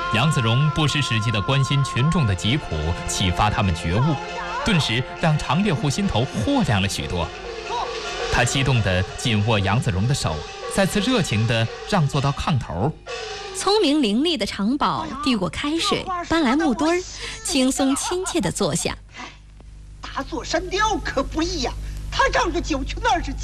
杨子荣不失时机地关心群众的疾苦，启发他们觉悟，顿时让长猎户心头豁亮了许多。他激动地紧握杨子荣的手，再次热情地让座到炕头。 聪明伶俐的长宝递过开水，搬来木墩儿，轻松亲切地坐下。 大座山雕可不一样，他仗着9群20